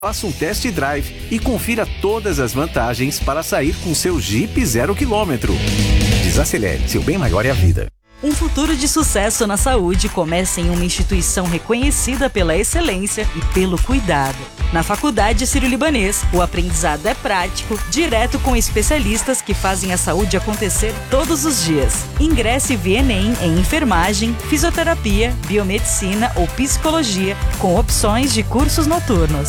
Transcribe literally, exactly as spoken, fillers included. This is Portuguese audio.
Faça um test drive e confira todas as vantagens para sair com seu Jeep zero quilômetro. Desacelere, seu bem maior é a vida. Um futuro de sucesso na saúde começa em uma instituição reconhecida pela excelência e pelo cuidado. Na Faculdade Sírio-Libanês, o aprendizado é prático, direto com especialistas que fazem a saúde acontecer todos os dias. Ingresse via Enem em enfermagem, fisioterapia, biomedicina ou psicologia, com opções de cursos noturnos.